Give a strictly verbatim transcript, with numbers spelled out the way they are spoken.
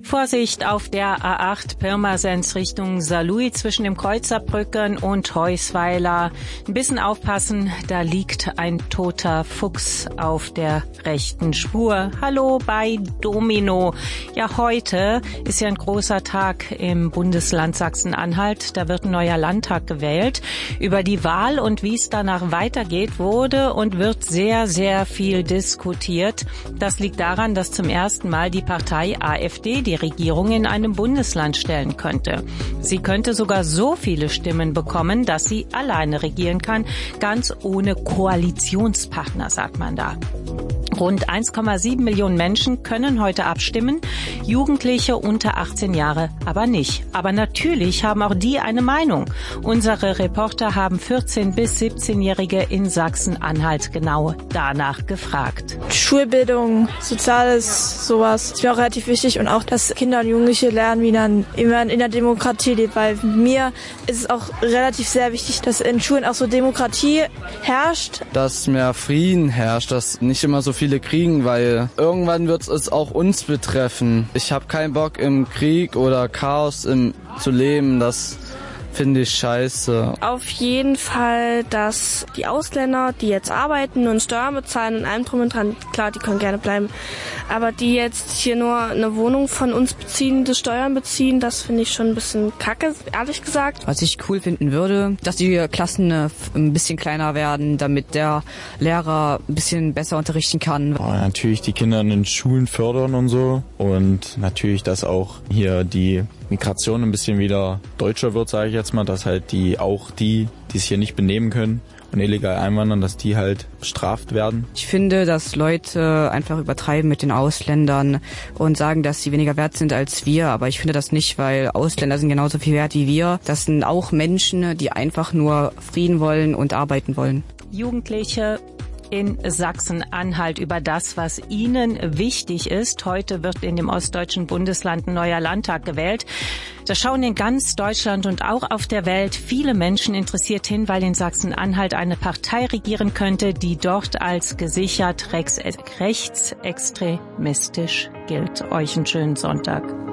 Vorsicht auf der A acht Pirmasens Richtung Saarlouis zwischen dem Kreuzerbrücken und Heusweiler. Ein bisschen aufpassen, da liegt ein toter Fuchs auf der rechten Spur. Hallo bei Domino. Ja, heute ist ja ein großer Tag im Bundesland Sachsen-Anhalt. Da wird ein neuer Landtag gewählt. Über die Wahl und wie es danach weitergeht, wurde und wird sehr, sehr viel diskutiert. Das liegt daran, dass zum ersten Mal die Partei AfD die Regierung in einem Bundesland stellen könnte. Sie könnte sogar so viele Stimmen bekommen, dass sie alleine regieren kann, ganz ohne Koalitionspartner, sagt man da. Rund eins Komma sieben Millionen Menschen können heute abstimmen, Jugendliche unter achtzehn Jahre aber nicht. Aber natürlich haben auch die eine Meinung. Unsere Reporter haben vierzehn- bis siebzehnjährige in Sachsen-Anhalt genau danach gefragt. Schulbildung, Soziales, sowas ist mir auch relativ wichtig und auch, dass Kinder und Jugendliche lernen, wie man immer in der Demokratie lebt, weil mir ist es auch relativ sehr wichtig, dass in Schulen auch so Demokratie herrscht. Dass mehr Frieden herrscht, dass nicht immer so viele kriegen, weil irgendwann wird es auch uns betreffen. Ich habe keinen Bock im Krieg oder Chaos im, zu leben, das finde ich scheiße. Auf jeden Fall, dass die Ausländer, die jetzt arbeiten und Steuern bezahlen und allem drum und dran, klar, die können gerne bleiben, aber die jetzt hier nur eine Wohnung von uns beziehen, die Steuern beziehen, das finde ich schon ein bisschen kacke, ehrlich gesagt. Was ich cool finden würde, dass die Klassen ein bisschen kleiner werden, damit der Lehrer ein bisschen besser unterrichten kann. Oh, natürlich die Kinder in den Schulen fördern und so und natürlich, dass auch hier die Migration ein bisschen wieder deutscher wird, sage ich jetzt mal, dass halt die auch die, die es hier nicht benehmen können und illegal einwandern, dass die halt bestraft werden. Ich finde, dass Leute einfach übertreiben mit den Ausländern und sagen, dass sie weniger wert sind als wir, aber ich finde das nicht, weil Ausländer sind genauso viel wert wie wir. Das sind auch Menschen, die einfach nur Frieden wollen und arbeiten wollen. Jugendliche in Sachsen-Anhalt über das, was ihnen wichtig ist. Heute wird in dem ostdeutschen Bundesland ein neuer Landtag gewählt. Da schauen in ganz Deutschland und auch auf der Welt viele Menschen interessiert hin, weil in Sachsen-Anhalt eine Partei regieren könnte, die dort als gesichert rechtsextremistisch gilt. Euch einen schönen Sonntag.